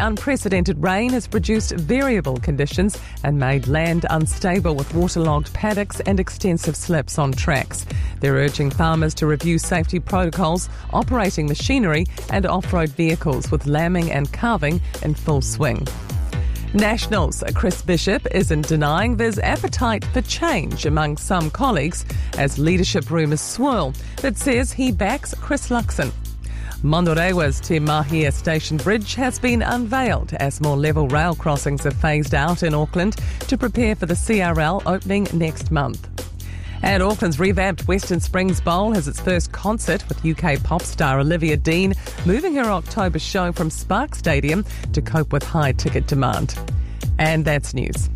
unprecedented rain has produced variable conditions and made land unstable with waterlogged paddocks and extensive slips on tracks. They're urging farmers to review safety protocols, operating machinery and off-road vehicles with lambing and calving in full swing. Nationals' Chris Bishop isn't denying there's appetite for change among some colleagues as leadership rumours swirl, but says he backs Chris Luxon. Mondorewa's Te Mahia Station Bridge has been unveiled as more level rail crossings are phased out in Auckland to prepare for the CRL opening next month. And Auckland's revamped Western Springs Bowl has its first concert with UK pop star Olivia Dean moving her October show from Spark Stadium to cope with high ticket demand. And that's news.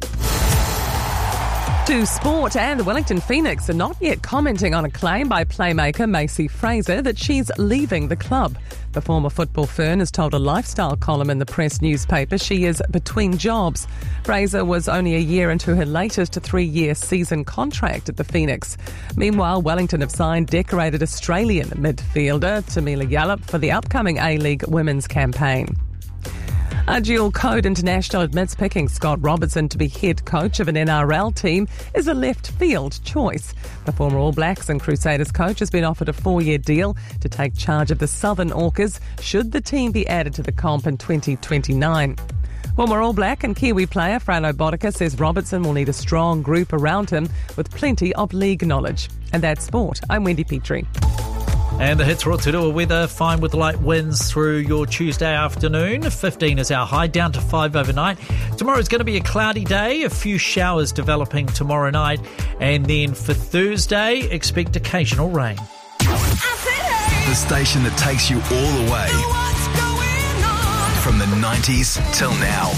To sport, and Wellington Phoenix are not yet commenting on a claim by playmaker Macy Fraser that she's leaving the club. The former football fern has told a lifestyle column in the Press newspaper she is between jobs. Fraser was only a year into her latest 3-year season contract at the Phoenix. Meanwhile, Wellington have signed decorated Australian midfielder Tamila Yallop for the upcoming A-League women's campaign. A dual code international admits picking Scott Robertson to be head coach of an NRL team is a left field choice. The former All Blacks and Crusaders coach has been offered a 4-year deal to take charge of the Southern Orcas should the team be added to the comp in 2029. Former All Black and Kiwi player Frano Bodica says Robertson will need a strong group around him with plenty of league knowledge. And that's sport. I'm Wendy Petrie. And the Hits Rotorua weather, fine with light winds through your Tuesday afternoon. 15 is our high, down to 5 overnight. Tomorrow's going to be a cloudy day, a few showers developing tomorrow night. And then for Thursday, expect occasional rain. The station that takes you all the way. From the 90s till now.